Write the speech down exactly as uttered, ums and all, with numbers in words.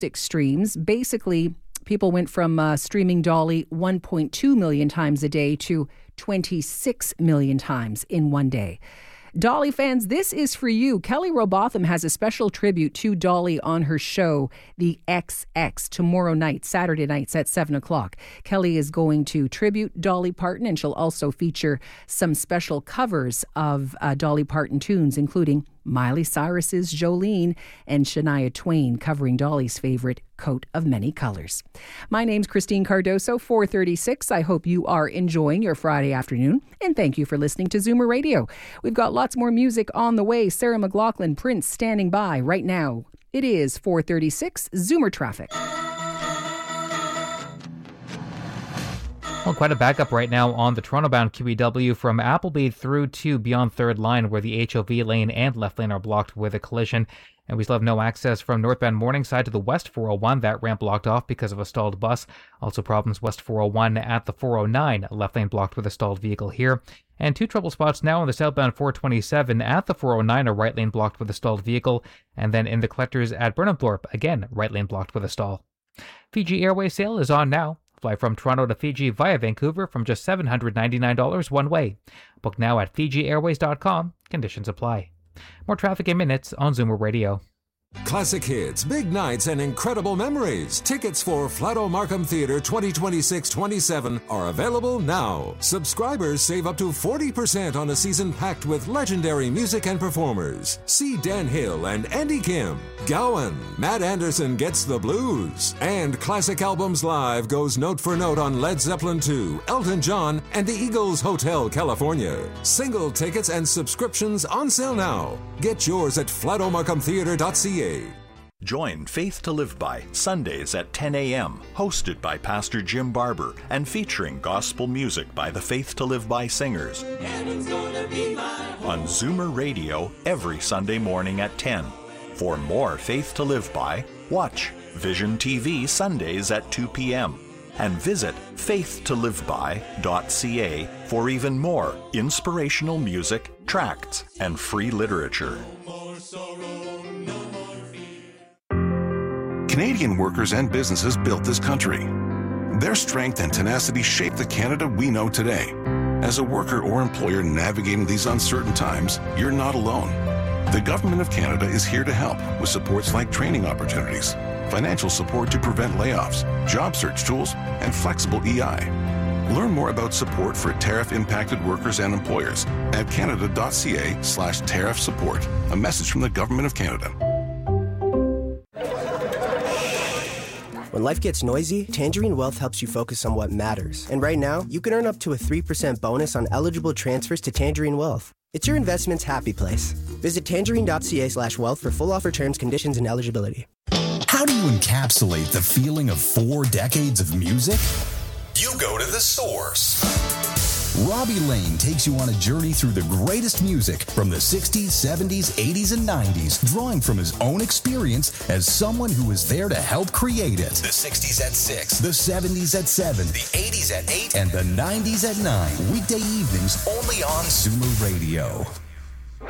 streams. Basically, people went from uh, streaming Dolly one point two million times a day to twenty-six million times in one day. Dolly fans, this is for you. Kelly Robotham has a special tribute to Dolly on her show, The X X, tomorrow night, Saturday nights at seven o'clock. Kelly is going to tribute Dolly Parton, and she'll also feature some special covers of uh, Dolly Parton tunes, including Miley Cyrus's Jolene and Shania Twain covering Dolly's favorite Coat of Many Colors. My name's Christine Cardoso, four thirty-six. I hope you are enjoying your Friday afternoon, and thank you for listening to Zoomer Radio. We've got lots more music on the way. Sarah McLachlan, Prince standing by right now. It is four thirty-six, Zoomer Traffic. Well, quite a backup right now on the Toronto-bound Q E W from Appleby through to beyond third line, where the H O V lane and left lane are blocked with a collision. And we still have no access from northbound Morningside to the west four oh one. That ramp blocked off because of a stalled bus. Also problems west four oh one at the four oh nine. Left lane blocked with a stalled vehicle here. And two trouble spots now on the southbound four twenty-seven at the four oh nine. A right lane blocked with a stalled vehicle. And then in the collectors at Burnhamthorpe, again, right lane blocked with a stall. Fiji Airways sale is on now. Fly from Toronto to Fiji via Vancouver from just seven hundred ninety-nine dollars one way. Book now at fiji airways dot com. Conditions apply. More traffic in minutes on Zoomer Radio. Classic hits, big nights, and incredible memories. Tickets for Flato Markham Theatre twenty twenty-six twenty-seven are available now. Subscribers save up to forty percent on a season packed with legendary music and performers. See Dan Hill and Andy Kim, Gowan, Matt Anderson Gets the Blues, and Classic Albums Live goes note for note on Led Zeppelin two, Elton John, and the Eagles Hotel California. Single tickets and subscriptions on sale now. Get yours at flato markham theatre dot c a. Join Faith to Live By Sundays at ten a.m., hosted by Pastor Jim Barber and featuring gospel music by the Faith to Live By singers. On Zoomer Radio every Sunday morning at ten. For more Faith to Live By, watch Vision T V Sundays at two p.m. and visit faith to live by dot c a for even more inspirational music, tracts, and free literature. Canadian workers and businesses built this country. Their strength and tenacity shaped the Canada we know today. As a worker or employer navigating these uncertain times, you're not alone. The Government of Canada is here to help with supports like training opportunities, financial support to prevent layoffs, job search tools, and flexible E I. Learn more about support for tariff-impacted workers and employers at canada dot c a slash tariff support. A message from the Government of Canada. When life gets noisy, Tangerine Wealth helps you focus on what matters. And right now, you can earn up to a three percent bonus on eligible transfers to Tangerine Wealth. It's your investment's happy place. Visit tangerine dot c a slash wealth for full offer terms, conditions, and eligibility. How do you encapsulate the feeling of four decades of music? You go to the source. Robbie Lane takes you on a journey through the greatest music from the sixties, seventies, eighties, and nineties, drawing from his own experience as someone who was there to help create it. The sixties at six, the seventies at seven, the eighties at eight, and the nineties at nine. Weekday evenings only on Zoomer Radio.